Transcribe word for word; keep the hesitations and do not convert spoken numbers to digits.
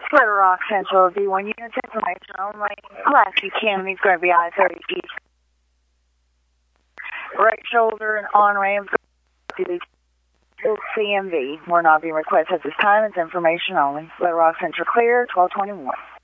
Little Rock Central, D one units, information only. Class C Cannon is going to be I thirty east. Right shoulder and on ramp to the C M V. We're not being requested at this time. It's information only. Little Rock Central clear, twelve twenty-one.